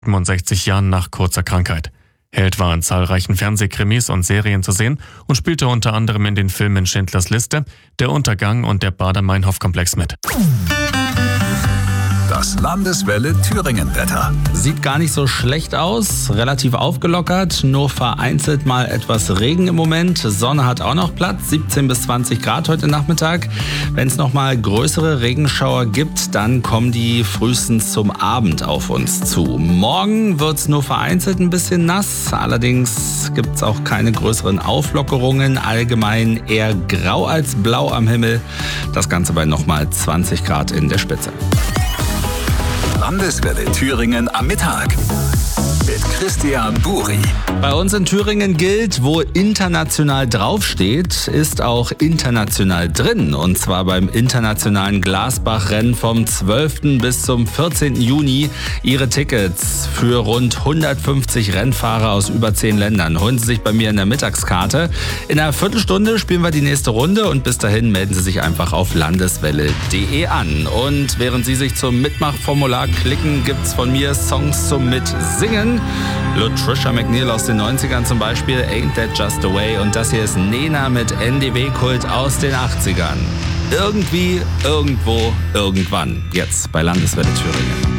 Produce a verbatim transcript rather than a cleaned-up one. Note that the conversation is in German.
siebenundsechzig Jahren nach kurzer Krankheit. Held war in zahlreichen Fernsehkrimis und Serien zu sehen und spielte unter anderem in den Filmen Schindlers Liste, Der Untergang und der Baader-Meinhof-Komplex mit. Das Landeswelle Thüringen-Wetter. Sieht gar nicht so schlecht aus, relativ aufgelockert, nur vereinzelt mal etwas Regen im Moment. Sonne hat auch noch Platz, siebzehn bis zwanzig Grad heute Nachmittag. Wenn es nochmal größere Regenschauer gibt, dann kommen die frühestens zum Abend auf uns zu. Morgen wird es nur vereinzelt ein bisschen nass, allerdings gibt es auch keine größeren Auflockerungen. Allgemein eher grau als blau am Himmel. Das Ganze bei nochmal zwanzig Grad in der Spitze. Landeswelle Thüringen am Mittag mit Christian Buri. Bei uns in Thüringen gilt, wo international draufsteht, ist auch international drin. Und zwar beim internationalen Glasbach-Rennen vom zwölften bis zum vierzehnten Juni. Ihre Tickets für rund hundertfünfzig Rennfahrer aus über zehn Ländern holen Sie sich bei mir in der Mittagskarte. In einer Viertelstunde spielen wir die nächste Runde und bis dahin melden Sie sich einfach auf landeswelle punkt de an. Und während Sie sich zum Mitmachformular klicken, gibt's von mir Songs zum Mitsingen. Latricia McNeil aus den neunzigern zum Beispiel, Ain't That Just the Way. Und das hier ist Nena mit N D W-Kult aus den achtzigern. Irgendwie, irgendwo, irgendwann. Jetzt bei Landeswelle Thüringen.